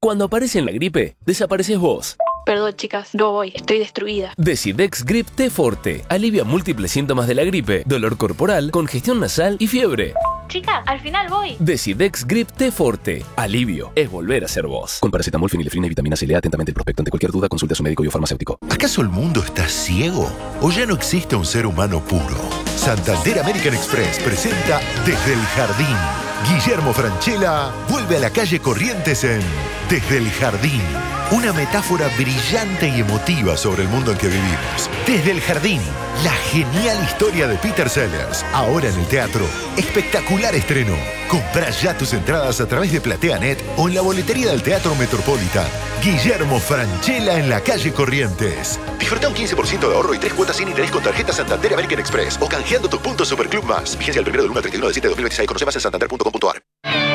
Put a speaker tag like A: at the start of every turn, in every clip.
A: Cuando aparece en la gripe, desapareces vos.
B: Perdón, chicas, no voy, estoy destruida.
A: Decidex Grip T Forte alivia múltiples síntomas de la gripe, dolor corporal, congestión nasal y fiebre.
B: Chicas, al final voy.
A: Decidex Grip T Forte. Alivio es volver a ser vos. Con paracetamol, fenilefrina y vitamina C. Lea atentamente el prospecto. Ante cualquier duda, consulte a su médico y o farmacéutico.
C: ¿Acaso el mundo está ciego? ¿O ya no existe un ser humano puro? Santander American Express presenta Desde el Jardín. Guillermo Francella vuelve a la calle Corrientes en Desde el Jardín. Una metáfora brillante y emotiva sobre el mundo en que vivimos. Desde el Jardín, la genial historia de Peter Sellers. Ahora en el teatro. Espectacular estreno. Comprá ya tus entradas a través de PlateaNet o en la boletería del Teatro Metropolitan. Guillermo Francella en la calle Corrientes. Disfruta un 15% de ahorro y 3 cuotas sin interés con tarjeta Santander American Express o canjeando tus puntos Superclub Más. Vigencia el 1 del 1 al 31 de 7 de 2026. Conoce más en santander.com.ar.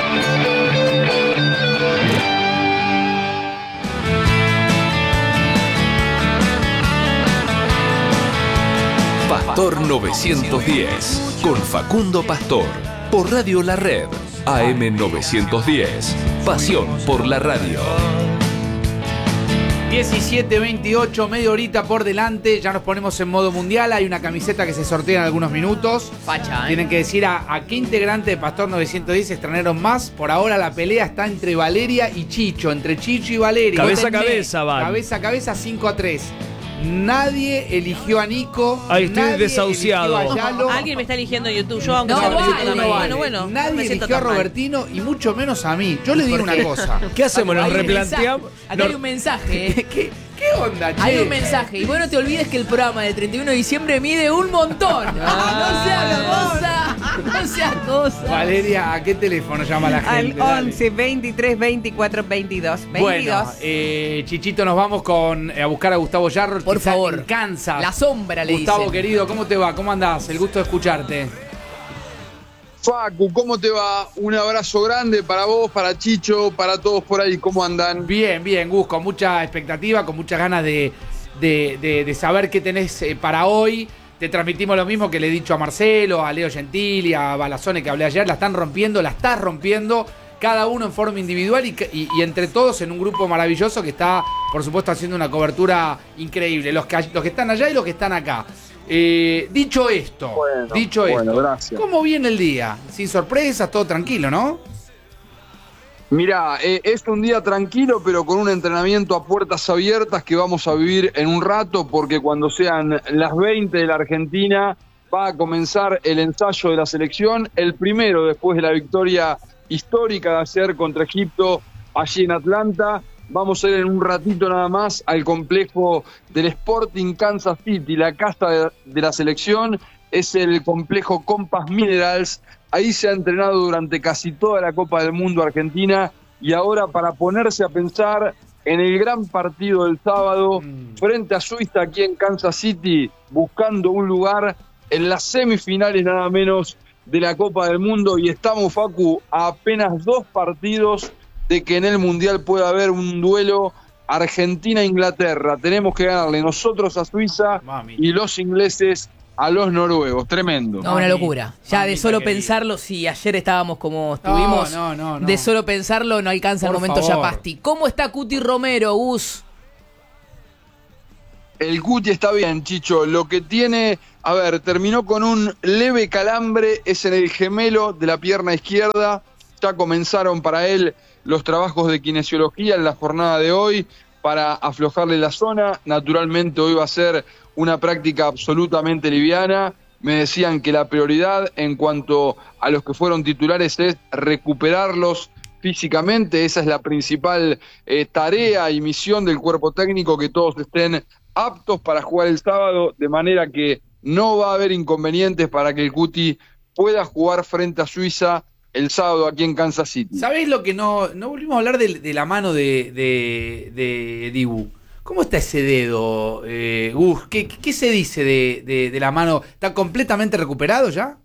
A: Pastor 910 con Facundo Pastor por Radio La Red AM 910. Pasión por la radio.
D: 17:28, media horita por delante. Ya nos ponemos en modo mundial. Hay una camiseta que se sortea en algunos minutos.
E: Facha, ¿eh?
D: Tienen que decir a qué integrante de Pastor 910 estrenaron más. Por ahora la pelea está entre Valeria y Chicho. Entre Chicho y Valeria.
F: Cabeza a cabeza, van.
D: Cabeza a cabeza, 5-3. Nadie eligió a Nico.
F: Ahí estoy desahuciado.
D: Eligió a Yalo.
E: Alguien me está eligiendo en YouTube. Yo aunque
D: No
E: sea
D: vale,
E: YouTube,
D: no vale.
E: bueno,
D: Nadie
E: me siento
D: eligió a
E: tan mal.
D: Robertino y mucho menos a mí. Yo le digo una cosa.
F: ¿Qué hacemos? ¿Nos
E: Hay un
F: replanteamos?
E: mensaje. Acá hay un mensaje.
D: ¿Qué onda, che?
E: Hay un mensaje. Y vos no te olvides que el programa del 31 de diciembre mide un montón. No sea cosa. No sea cosa.
D: Valeria, ¿a qué teléfono llama la
G: Al
D: gente? Dale.
G: 11 23 24 22 22.
D: Bueno, Chichito, nos vamos a buscar a Gustavo Yarro.
E: Por
D: Quizá
E: favor.
D: en Kansas.
E: La sombra le
D: Gustavo,
E: dicen.
D: querido, ¿cómo te va? ¿Cómo andás? El gusto de escucharte.
H: Facu, ¿cómo te va? Un abrazo grande para vos, para Chicho, para todos por ahí. ¿Cómo andan?
D: Bien, bien, Gus, con mucha expectativa, con muchas ganas de saber qué tenés para hoy. Te transmitimos lo mismo que le he dicho a Marcelo, a Leo Gentili, a Balazone que hablé ayer. La están rompiendo, la estás rompiendo, cada uno en forma individual y entre todos en un grupo maravilloso que está, por supuesto, haciendo una cobertura increíble. Los que están allá y los que están acá. Dicho esto,
H: gracias.
D: ¿Cómo viene el día? Sin sorpresas, todo tranquilo, ¿no?
H: Mirá, es un día tranquilo, pero con un entrenamiento a puertas abiertas que vamos a vivir en un rato, porque cuando sean las 20 de la Argentina va a comenzar el ensayo de la selección, el primero después de la victoria histórica de ayer contra Egipto allí en Atlanta. Vamos a ir en un ratito nada más al complejo del Sporting Kansas City, la casa de la selección, es el complejo Compass Minerals. Ahí se ha entrenado durante casi toda la Copa del Mundo Argentina y ahora para ponerse a pensar en el gran partido del sábado frente a Suiza aquí en Kansas City, buscando un lugar en las semifinales nada menos de la Copa del Mundo, y estamos, Facu, a apenas 2 partidos de que en el Mundial pueda haber un duelo Argentina-Inglaterra. Tenemos que ganarle nosotros a Suiza y los ingleses a los noruegos. Tremendo.
E: No, una locura. Ya
D: Mamita
E: de solo
D: querida.
E: pensarlo, si ayer estábamos como estuvimos,
D: No.
E: de solo pensarlo no alcanza
D: Por
E: el momento
D: favor.
E: Yapasti. ¿Cómo está Cuti Romero, Gus?
H: El Cuti está bien, Chicho. Lo que tiene, terminó con un leve calambre, es en el gemelo de la pierna izquierda. Ya comenzaron para él los trabajos de kinesiología en la jornada de hoy para aflojarle la zona. Naturalmente hoy va a ser una práctica absolutamente liviana. Me decían que la prioridad en cuanto a los que fueron titulares es recuperarlos físicamente. Esa es la principal tarea y misión del cuerpo técnico, que todos estén aptos para jugar el sábado, de manera que no va a haber inconvenientes para que el Cuti pueda jugar frente a Suiza el sábado aquí en Kansas City.
D: ¿Sabés lo que no volvimos a hablar de la mano de Dibu? ¿Cómo está ese dedo, Gus? ¿Qué se dice de la mano? ¿Está completamente recuperado ya?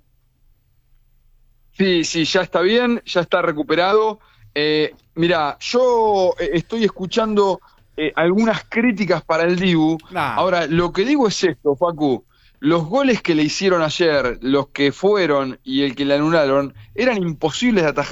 H: Sí, ya está bien, ya está recuperado. Mirá, yo estoy escuchando algunas críticas para el Dibu. Ahora, lo que digo es esto, Facu. Los goles que le hicieron ayer, los que fueron y el que le anularon, eran imposibles de atajar.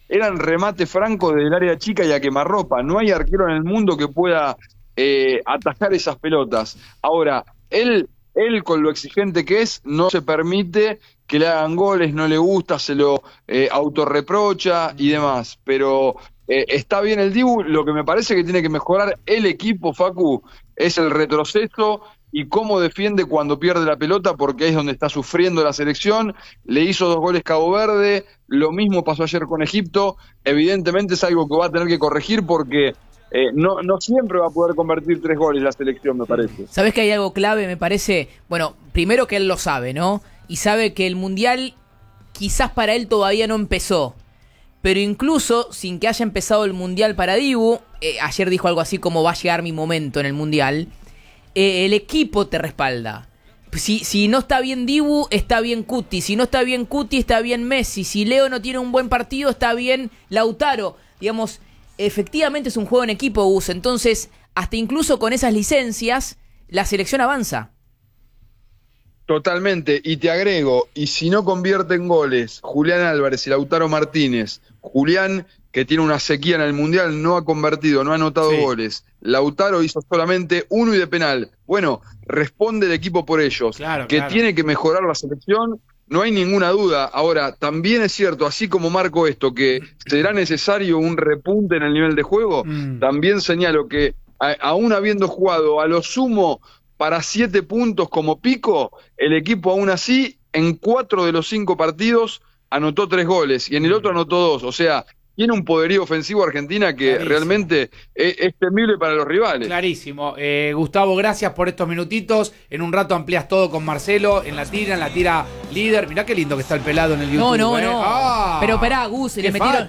H: eran remate franco desde el área chica y a quemarropa. No hay arquero en el mundo que pueda atajar esas pelotas. Ahora, él con lo exigente que es, no se permite que le hagan goles, no le gusta, se lo autorreprocha y demás. Pero está bien el Dibu. Lo que me parece que tiene que mejorar el equipo, Facu, es el retroceso y cómo defiende cuando pierde la pelota, porque ahí es donde está sufriendo la selección. Le hizo 2 goles Cabo Verde, lo mismo pasó ayer con Egipto. Evidentemente es algo que va a tener que corregir porque no siempre va a poder convertir 3 goles la selección, me parece.
E: ¿Sabés que hay algo clave, me parece? Bueno, primero que él lo sabe, ¿no? Y sabe que el Mundial quizás para él todavía no empezó. Pero incluso sin que haya empezado el Mundial para Dibu, ayer dijo algo así como va a llegar mi momento en el Mundial. El equipo te respalda. Si no está bien Dibu, está bien Cuti. Si no está bien Cuti, está bien Messi. Si Leo no tiene un buen partido, está bien Lautaro. Digamos, efectivamente es un juego en equipo, Gus. Entonces, hasta incluso con esas licencias, la selección avanza.
H: Totalmente, y te agrego, y si no convierten goles Julián Álvarez y Lautaro Martínez, Julián, que tiene una sequía en el Mundial, no ha convertido, no ha anotado goles, Lautaro hizo solamente 1 y de penal. Bueno, responde el equipo por ellos. Claro. Tiene que mejorar la selección, no hay ninguna duda. Ahora, también es cierto, así como marco esto, que será necesario un repunte en el nivel de juego, también señalo que aún habiendo jugado a lo sumo para 7 puntos como pico, el equipo aún así, en 4 de los 5 partidos, anotó 3 goles y en el otro anotó 2. O sea, tiene un poderío ofensivo Argentina que realmente es temible para los rivales.
D: Clarísimo. Gustavo, gracias por estos minutitos. En un rato amplías todo con Marcelo, en la tira líder. Mirá qué lindo que está el pelado en el YouTube.
E: No.
D: Ah,
E: pero pará, Gus, le metieron...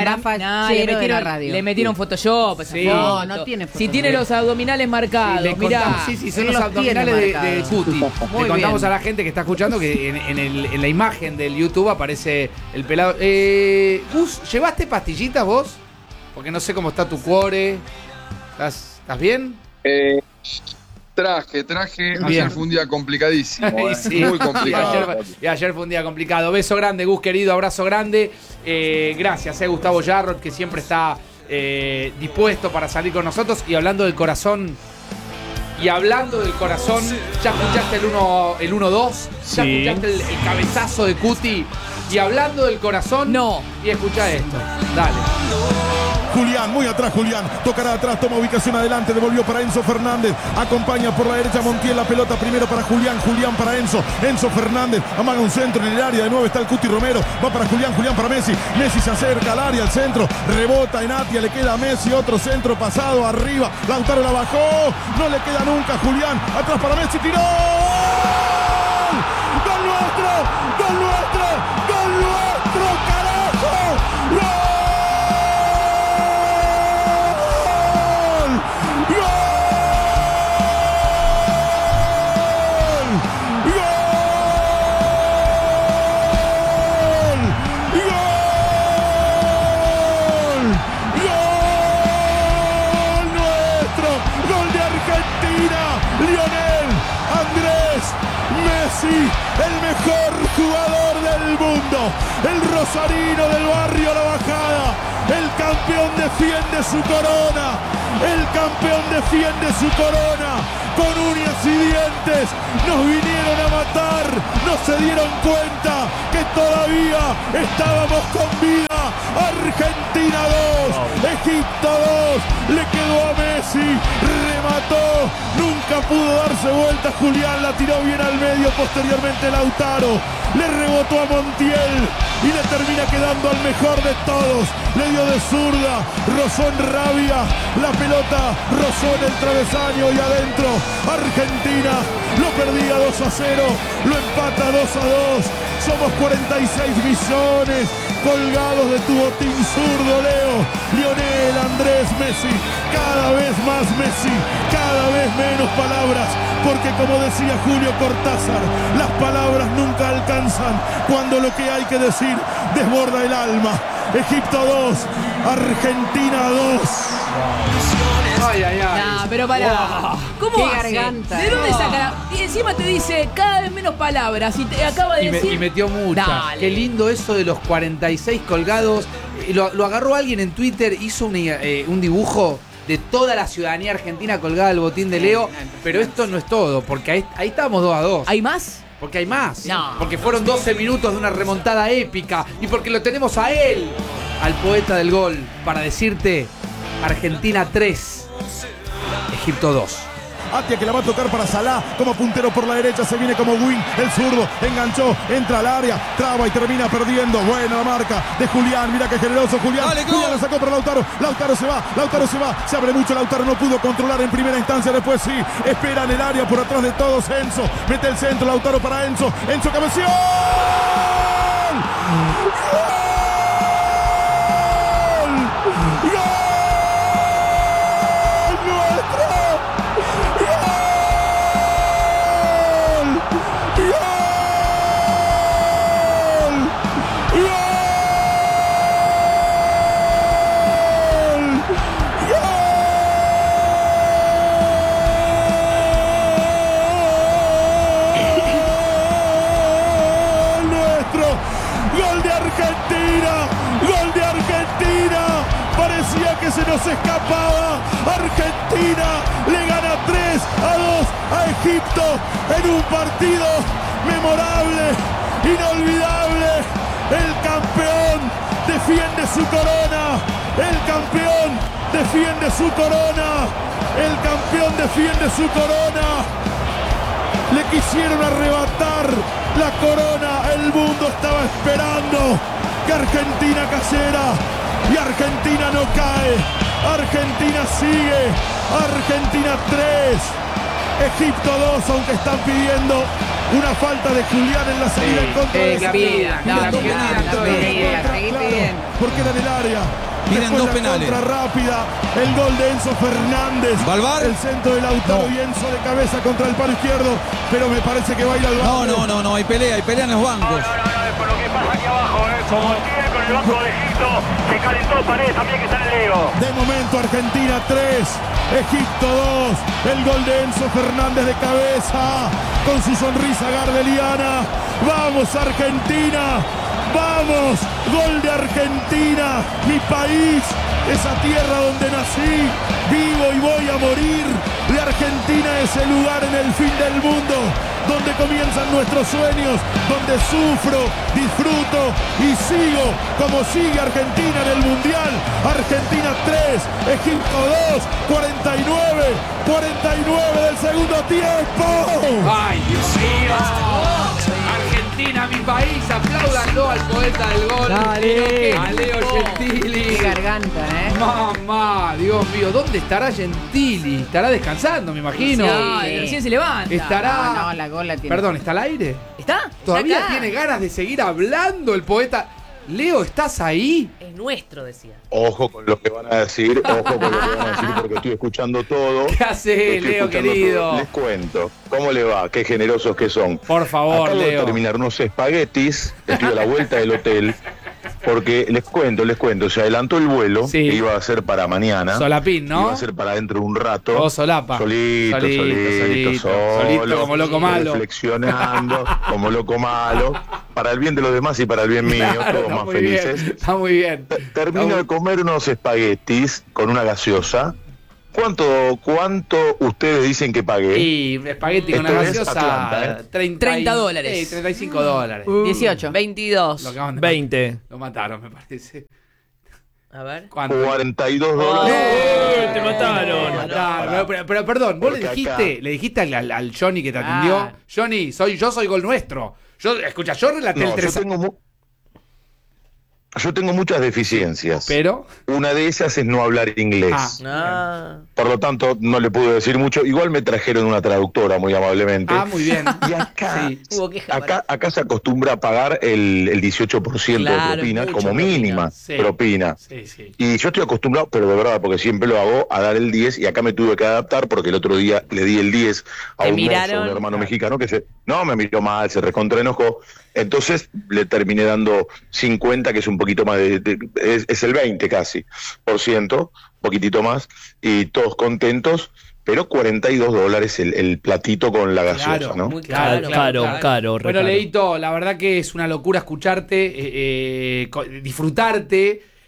E: Le metieron Photoshop.
D: Sí.
G: No tiene Photoshop.
E: Si tiene los abdominales marcados, mirá.
D: Sí, son los abdominales de Cuti. Le contamos a la gente que está escuchando que en la imagen del YouTube aparece el pelado. Gus, ¿llevaste pastillitas vos? Porque no sé cómo está tu cuore. ¿Estás bien?
H: Traje. Ayer fue un día complicadísimo. Sí. Muy complicado.
D: Y ayer fue un día complicado. Beso grande, Gus, querido. Abrazo grande. Gracias, Gustavo Yarrot, que siempre está dispuesto para salir con nosotros. Y hablando del corazón. Ya escuchaste el 1-2. Ya escuchaste el cabezazo de Cuti. Y hablando del corazón.
E: No.
D: Y escucha esto. Dale.
I: Julián, muy atrás Julián, tocará atrás, toma ubicación adelante, devolvió para Enzo Fernández, acompaña por la derecha Montiel, la pelota primero para Julián para Enzo Fernández, amaga un centro en el área, de nuevo está el Cuti Romero, va para Julián para Messi se acerca al área, al centro, rebota en Atia, le queda a Messi, otro centro pasado, arriba, Lautaro la bajó, no le queda nunca Julián, atrás para Messi, tiró, ¡gol nuestro, carajo! ¡Gol! El mejor jugador del mundo, el rosarino del barrio La Bajada, el campeón defiende su corona, con uñas y dientes, nos vinieron a matar, no se dieron cuenta que todavía estábamos con vida. Argentina 2, Egipto 2, le quedó a Messi, remató, nunca pudo darse vuelta Julián, la tiró bien al medio, posteriormente Lautaro, le rebotó a Montiel y le termina quedando al mejor de todos, le dio de zurda, rozó en rabia, la pelota rozó en el travesaño y adentro, Argentina lo perdía 2-0, lo empata 2-2, somos 46 millones colgados de tu botín zurdo, Leo, Lionel, Andrés, Messi, cada vez más Messi, cada vez menos palabras, porque como decía Julio Cortázar, las palabras nunca alcanzan cuando lo que hay que decir desborda el alma. Egipto 2, Argentina 2.
D: Ay.
E: No, pero pará. ¿Cómo
G: qué
E: hace?
G: garganta?
E: ¿De dónde saca? Y encima te dice cada vez menos palabras y te acaba de decir...
D: Y metió muchas.
E: Dale.
D: Qué lindo eso de los 46 colgados. Lo agarró alguien en Twitter, hizo un dibujo de toda la ciudadanía argentina colgada del botín de Leo, pero esto no es todo, porque ahí estamos 2-2.
E: ¿Hay más?
D: Porque hay más.
E: No.
D: Porque fueron 12 minutos de una remontada épica y porque lo tenemos a él, al poeta del gol, para decirte Argentina 3, Egipto 2.
I: Atia que la va a tocar para Salah como puntero por la derecha, se viene como wing, el zurdo, enganchó, entra al área, traba y termina perdiendo. Buena la marca de Julián, mira qué generoso Julián.
J: Dale,
I: Julián la sacó para Lautaro se va, se abre mucho Lautaro, no pudo controlar en primera instancia, después sí, espera en el área por atrás de todos Enzo, mete el centro, Lautaro para Enzo cabeció. Gol de Argentina, parecía que se nos escapaba. Argentina le gana 3-2 a Egipto en un partido memorable, inolvidable. El campeón defiende su corona, el campeón defiende su corona, el campeón defiende su corona. Le quisieron arrebatar la corona, el mundo estaba esperando que Argentina cayera y Argentina no cae, Argentina sigue, Argentina 3, Egipto 2, aunque están pidiendo una falta de Julián en la salida en contra de
G: la piden,
I: porque era en el área.
J: Piden dos penales.
I: Contra rápida, el gol de Enzo Fernández.
J: ¿Valvar?
I: El centro de Lautaro y Enzo de cabeza contra el palo izquierdo, pero me parece que va a ir al banco.
J: No, hay pelea en los bancos.
K: Es por lo que pasa aquí abajo, como tiene con el banco de Egipto, se calentó Paredes también que está en el Leo.
I: De momento Argentina 3, Egipto 2, el gol de Enzo Fernández de cabeza, con su sonrisa gardeliana. ¡Vamos Argentina! ¡Vamos! Gol de Argentina, mi país, esa tierra donde nací, vivo y voy a morir. De Argentina es el lugar en el fin del mundo, donde comienzan nuestros sueños, donde sufro, disfruto y sigo como sigue Argentina en el Mundial. Argentina 3, Egipto 2, 49 del segundo tiempo.
D: ¡Ay, Dios mío! Argentina, mi país, apláudanlo al poeta del gol.
E: Dale.
D: A Leo Gentili.
G: Qué garganta,
D: Mamá, Dios mío, ¿dónde estará Gentili? Estará descansando, me imagino.
E: Sí, recién se levanta.
D: Estará.
G: No, la gola tiene.
D: Perdón, ¿está al aire?
E: ¿Está?
D: ¿Todavía
E: Acá.
D: tiene ganas de seguir hablando el poeta? Leo, ¿estás ahí?
L: Es nuestro, decía.
M: Ojo con lo que van a decir, porque estoy escuchando todo.
D: ¿Qué hace, Leo, querido?
M: Todo. Les cuento. ¿Cómo le va? Qué generosos que son.
D: Por favor,
M: Acabo
D: Leo.
M: de terminar unos espaguetis, estoy a la vuelta del hotel, porque les cuento, se adelantó el vuelo,
D: Sí.
M: que iba a ser para mañana.
D: Solapín, ¿no?
M: Iba a ser para dentro de un rato.
D: O solapa.
M: Solito, como
D: loco malo.
M: Reflexionando, como loco malo, para el bien de los demás y para el bien mío,
D: Claro,
M: todos
D: está
M: más
D: muy
M: felices.
D: bien, está muy bien.
M: Termino de comer unos espaguetis con una gaseosa. ¿Cuánto ustedes dicen que pagué?
D: Y espagueti con
M: Esto
D: una
M: es
D: gaseosa,
M: Atlanta,
E: 30 dólares.
D: Sí, $35.
G: 18.
L: 22.
D: Lo acaban de
F: 20.
D: Lo mataron, me parece.
L: A ver.
D: ¿Cuánto?
M: $42.
F: Te mataron.
D: Mataron. Pero perdón, vos
M: Porque
D: le dijiste al Johnny que te atendió.
G: Ah.
D: Johnny, soy gol nuestro. Yo relaté el
M: No,
D: 3.
M: yo tengo muchas deficiencias.
D: Pero.
M: Una de ellas es no hablar inglés.
L: Ah.
M: Por lo tanto, no le pude decir mucho. Igual me trajeron una traductora muy amablemente.
D: Muy bien.
M: Y acá,
D: Sí.
L: Hubo queja.
M: acá se acostumbra a pagar el 18%
L: Claro,
M: de propina
L: mucha
M: como
L: propina.
M: mínima
D: Sí.
M: propina.
D: Sí, sí.
M: Y yo estoy acostumbrado, pero de verdad, porque siempre lo hago, a dar el 10 y acá me tuve que adaptar porque el otro día le di el 10 a
L: ¿Te
M: un mozo,
L: miraron?
M: un hermano mexicano que me miró mal, se recontraenojó. Entonces le terminé dando 50, que es un poquito más es el 20 casi %, poquitito más, y todos contentos, pero $42 el platito con la gaseosa,
D: Claro,
M: ¿no?
L: Muy
F: Caro,
L: caro.
F: caro.
D: Bueno, Leito, la verdad que es una locura escucharte, disfrutarte.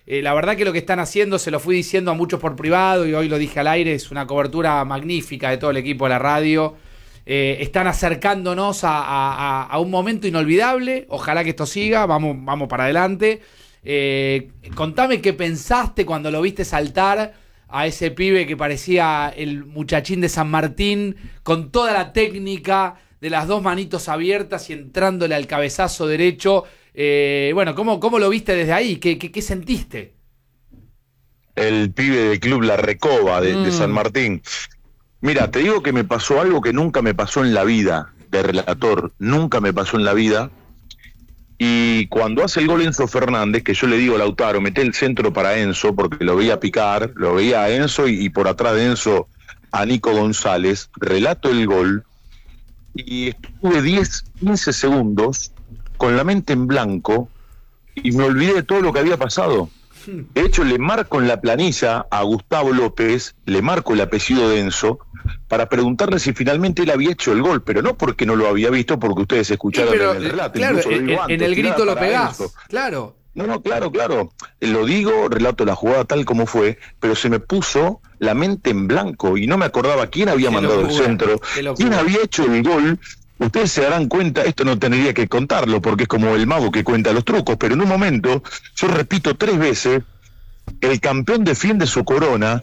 D: La verdad que lo que están haciendo, se lo fui diciendo a muchos por privado y hoy lo dije al aire, es una cobertura magnífica de todo el equipo de la radio. Están acercándonos a un momento inolvidable. Ojalá que esto siga, vamos para adelante. Contame qué pensaste cuando lo viste saltar a ese pibe que parecía el muchachín de San Martín, con toda la técnica de las dos manitos abiertas y entrándole al cabezazo derecho. Bueno, ¿cómo lo viste desde ahí? ¿Qué sentiste?
M: El pibe del club La Recoba de San Martín. Mira, te digo que me pasó algo que nunca me pasó en la vida, de relator, nunca me pasó en la vida. Y cuando hace el gol Enzo Fernández, que yo le digo a Lautaro, mete el centro para Enzo, porque lo veía picar, lo veía a Enzo y por atrás de Enzo a Nico González, relato el gol, y estuve 10, 15 segundos con la mente en blanco y me olvidé de todo lo que había pasado. De hecho, le marco en la planilla a Gustavo López, le marco el apellido de Enzo, para preguntarle si finalmente él había hecho el gol, pero no porque no lo había visto, porque ustedes escucharon en el relato.
D: Claro, en el grito lo pegás,
M: Enzo.
D: claro.
M: No, claro. Lo digo, relato la jugada tal como fue, pero se me puso la mente en blanco y no me acordaba quién había mandado el centro, quién había hecho el gol. Ustedes se darán cuenta, esto no tendría que contarlo porque es como el mago que cuenta los trucos, pero en un momento, yo repito 3 veces, el campeón defiende su corona,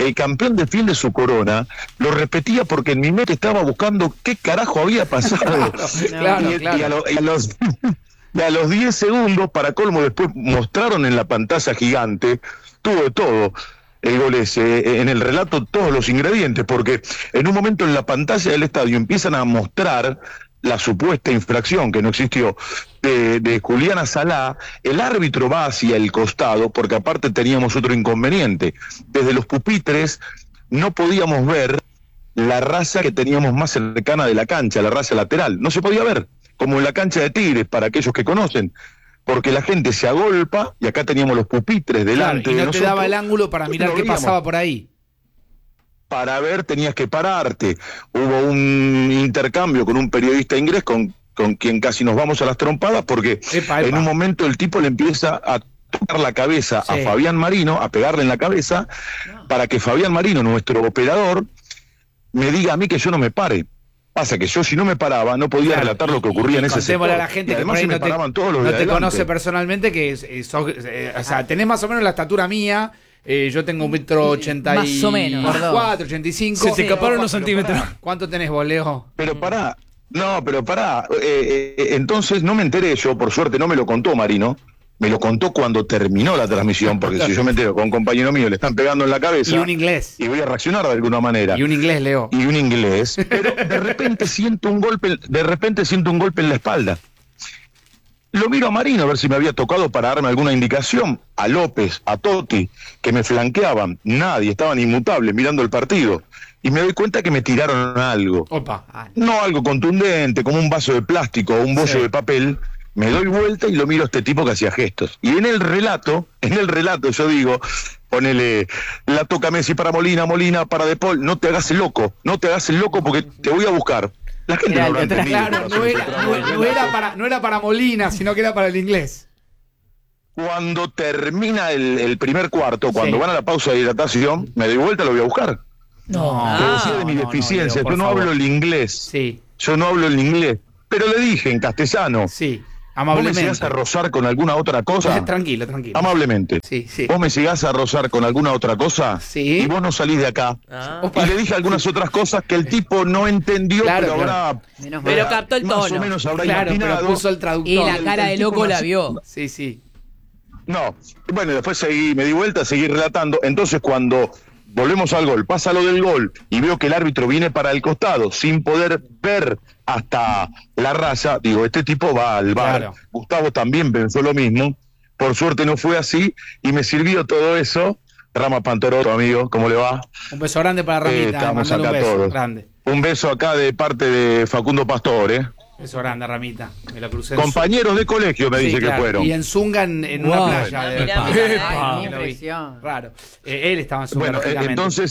M: lo repetía porque en mi mente estaba buscando qué carajo había pasado. Y a los 10 segundos, para colmo, después mostraron en la pantalla gigante, tuvo de todo el gol ese, en el relato todos los ingredientes, porque en un momento en la pantalla del estadio empiezan a mostrar la supuesta infracción, que no existió, de Juliana Salá. El árbitro va hacia el costado, porque aparte teníamos otro inconveniente. Desde los pupitres no podíamos ver la raya que teníamos más cercana de la cancha, la raya lateral. No se podía ver, como en la cancha de Tigres, para aquellos que conocen. Porque la gente se agolpa y acá teníamos los pupitres delante
D: claro, y no
M: de nosotros.
D: te daba el ángulo para mirar qué pasaba por ahí.
M: Para ver tenías que pararte. Hubo un intercambio con un periodista inglés con quien casi nos vamos a las trompadas porque en un momento el tipo le empieza a tocar la cabeza a Fabián Marino, a pegarle en la cabeza, para que Fabián Marino, nuestro operador, me diga a mí que yo no me pare. Pasa que yo si no me paraba no podía relatar lo que ocurría en ese sector.
D: A la gente que por ahí no te conoce personalmente, que o sea, tenés más o menos la estatura mía. Yo tengo 1,84
E: más o menos,
D: 85.
F: Se te escaparon unos centímetros.
D: ¿Cuánto tenés vos, Leo?
M: Pero pará. Entonces no me enteré yo, por suerte no me lo contó Marino. Me lo contó cuando terminó la transmisión, porque si yo me entero con un compañero mío le están pegando en la cabeza.
D: Y un inglés.
M: Y voy a reaccionar de alguna manera.
D: Y un inglés, Leo.
M: Y un inglés. Pero de repente siento un golpe en la espalda. Lo miro a Marino a ver si me había tocado para darme alguna indicación. A López, a Totti, que me flanqueaban. Nadie, estaban inmutables mirando el partido. Y me doy cuenta que me tiraron algo.
D: Opa.
M: No algo contundente, como un vaso de plástico o un bollo de papel. Me doy vuelta y lo miro a este tipo que hacía gestos. Y en el relato yo digo, ponele, la toca Messi para Molina, Molina para De Paul, no te hagas el loco porque te voy a buscar. La gente no lo entendido.
D: Claro, no era para Molina, sino que era para el inglés.
M: Cuando termina el primer cuarto, cuando van a la pausa de hidratación, me doy vuelta y lo voy a buscar.
E: No.
M: Te decía de mi deficiencia,
D: Leo,
M: yo no hablo el inglés.
D: Sí.
M: Yo no hablo el inglés. Pero le dije en castellano.
D: Sí,
M: amablemente. ¿Vos me llegás a rozar con alguna otra cosa?
D: Tranquilo.
M: Amablemente.
D: Sí.
M: ¿Vos me llegás a rozar con alguna otra cosa?
D: Sí.
M: Y vos no salís de acá. Y le dije algunas otras cosas que el tipo no entendió, pero habrá...
L: Pero captó el tono.
M: Más o menos habrá
D: imaginado. Pero puso el traductor.
E: Y la cara de loco la vio.
D: Sí.
M: No. Bueno, después me di vuelta, seguí relatando. Entonces cuando volvemos al gol, pasa lo del gol y veo que el árbitro viene para el costado sin poder ver hasta la raya, digo, este tipo va al VAR. Claro. Gustavo también pensó lo mismo, por suerte no fue así y me sirvió todo eso. Rama Pantoroto, amigo, ¿cómo le va?
D: Un beso grande para Ramita,
M: estamos acá
D: un beso
M: todos.
D: grande.
M: Un beso acá de parte de Facundo Pastor,
D: Beso grande, Ramita. Me lo crucé.
M: Compañeros de colegio me dice que fueron.
D: Y en Zunga en una playa.
L: Mirá, impresión.
D: Raro. Él estaba en Zunga.
M: Bueno, entonces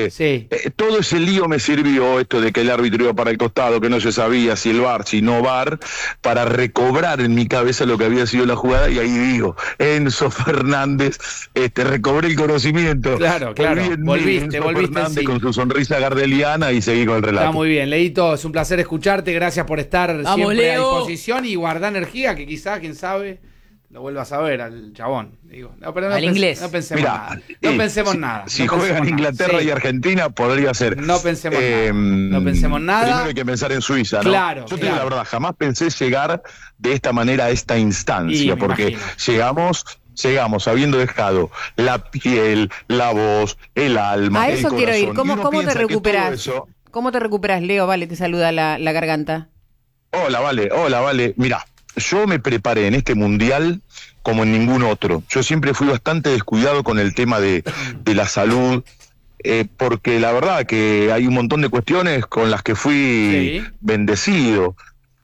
M: todo ese lío me sirvió, esto de que el árbitro iba para el costado, que no se sabía si el VAR, si no VAR, para recobrar en mi cabeza lo que había sido la jugada, y ahí digo, Enzo Fernández, recobré el conocimiento.
D: Claro. Volviste,
M: Fernández con su sonrisa gardeliana, y seguí con el relato.
D: Está muy bien, Leito, es un placer escucharte, gracias por estar siempre
E: Leo.
D: a disposición y guardar energía, que quizás, quién sabe, lo vuelvas a ver al chabón. Digo,
E: al inglés.
D: No pensemos nada. No pensemos nada.
M: Si juegan Inglaterra y Argentina, podría ser.
D: No pensemos nada. No pensemos nada.
M: Primero hay que pensar en Suiza, ¿no?
D: Claro.
M: Yo te digo la verdad, jamás pensé llegar de esta manera a esta instancia, porque llegamos habiendo dejado la piel, la voz, el alma.
G: A eso
M: el
G: quiero ir.
M: corazón.
G: ¿Cómo te recuperas? ¿Cómo te recuperas, Leo? Vale, te saluda la garganta.
M: Hola, Vale. Mirá, yo me preparé en este mundial como en ningún otro. Yo siempre fui bastante descuidado con el tema de la salud, porque la verdad que hay un montón de cuestiones con las que fui bendecido.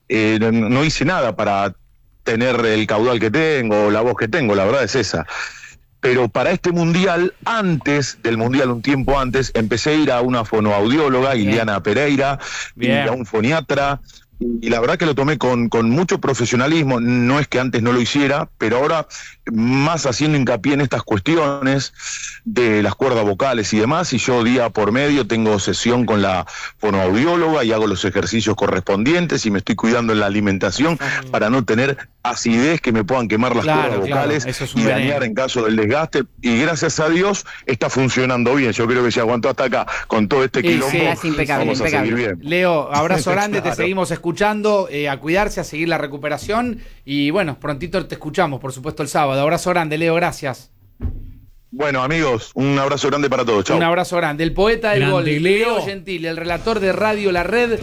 M: No hice nada para tener el caudal que tengo, la voz que tengo, la verdad es esa. Pero para este mundial, antes del mundial, un tiempo antes, empecé a ir a una fonoaudióloga, Ileana Pereira, y a un foniatra, y la verdad que lo tomé con mucho profesionalismo. No es que antes no lo hiciera, pero ahora más haciendo hincapié en estas cuestiones de las cuerdas vocales y demás, y yo día por medio tengo sesión con la fonoaudióloga y hago los ejercicios correspondientes, y me estoy cuidando en la alimentación para no tener acidez que me puedan quemar las cuerdas vocales y dañar en caso del desgaste, y gracias a Dios está funcionando bien. Yo creo que se aguantó hasta acá con todo este quilombo. Vamos a seguir bien.
D: Leo, abrazo grande, te seguimos escuchando, a cuidarse, a seguir la recuperación, y bueno, prontito te escuchamos, por supuesto, el sábado. Abrazo grande, Leo, gracias.
M: Bueno, amigos, un abrazo grande para todos. Chau.
D: Un abrazo grande. El poeta del gol, Leo Gentili, el relator de Radio La Red,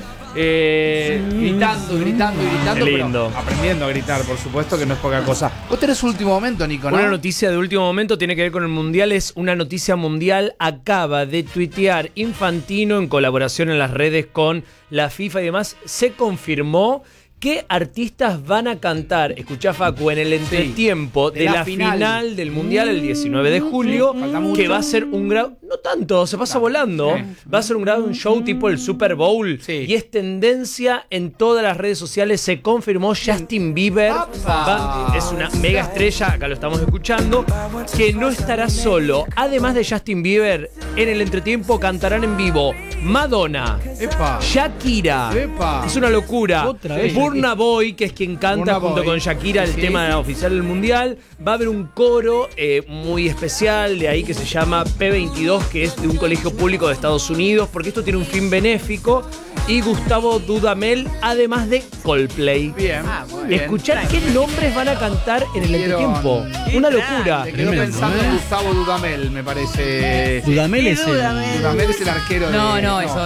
D: gritando, pero aprendiendo a gritar, por supuesto, que no es poca cosa. Vos tenés último momento, Nico, ¿no?
F: Una noticia de último momento tiene que ver con el Mundial, es una noticia mundial. Acaba de tuitear Infantino en colaboración en las redes con la FIFA y demás. Se confirmó ¿qué artistas van a cantar? Escuchá, Facu, en el entretiempo de la final del Mundial el 19 de julio, que va a ser un gran... No tanto, se pasa volando. Va a ser un gran show tipo el Super Bowl. Y es tendencia en todas las redes sociales. Se confirmó Justin Bieber. Es una mega estrella, acá lo estamos escuchando, que no estará solo. Además de Justin Bieber, en el entretiempo cantarán en vivo Madonna, Shakira. Es una locura. Burna Boy, que es quien canta junto con Shakira el tema oficial del Mundial. Va a haber un coro muy especial de ahí que se llama P22, que es de un colegio público de Estados Unidos, porque esto tiene un fin benéfico. Y Gustavo Dudamel, además de Coldplay.
D: Bien.
F: Escuchar qué nombres van a cantar en el entretiempo. Una locura.
D: Me quedo pensando en Gustavo Dudamel, me parece.
J: Dudamel es
D: Dudamel es el arquero de...
E: No, es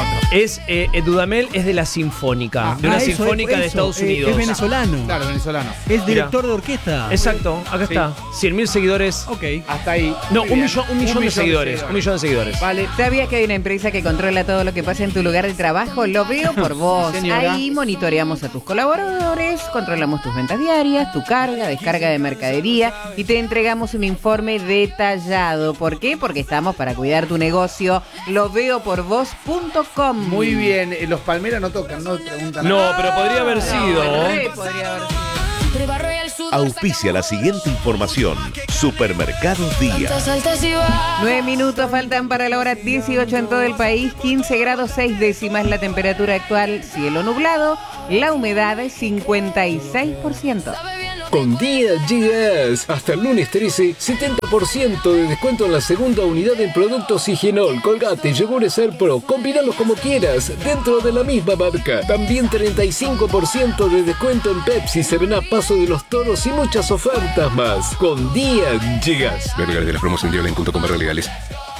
E: otro.
F: Dudamel es de la Sinfónica, de una sinfónica de Estados Unidos.
J: Es venezolano.
D: Claro, venezolano.
J: Es director de orquesta.
F: Exacto, acá está. 100.000 seguidores.
J: Ok.
D: Hasta ahí.
F: No, un millón de seguidores. Un millón de seguidores.
G: Vale. ¿Sabías que hay una empresa que controla todo lo que pasa en tu lugar de trabajo? Lo veo por vos. Ahí monitoreamos a tus colaboradores, controlamos tus ventas diarias, tu carga, descarga de mercadería y te entregamos un informe detallado. ¿Por qué? Porque estamos para cuidar tu negocio. Loveoporvos.com.
D: Muy bien. Los Palmeras no tocan, no preguntan.
F: No, pero podría haber sido.
G: Podría haber sido.
C: Auspicia la siguiente información. Supermercados Día.
G: 9 minutos faltan para la hora 18 en todo el país. 15 grados 6 décimas la temperatura actual. Cielo nublado. La humedad es 56%.
N: Con Día GS, hasta el lunes 13, 70% de descuento en la segunda unidad en productos Higienol, Colgate, Yogur Pro. Combinalos como quieras, dentro de la misma marca. También 35% de descuento en Pepsi, 7up, Paso de los Toros y muchas ofertas más. Con Día GS.
O: Ver de las promociones de online.com/legales.